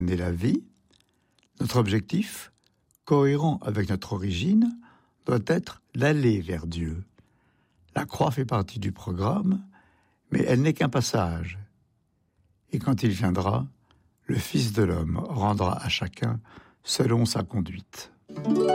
et la vie, notre objectif, cohérent avec notre origine, doit être d'aller vers Dieu. La croix fait partie du programme, mais elle n'est qu'un passage. Et quand il viendra, le Fils de l'homme rendra à chacun selon sa conduite.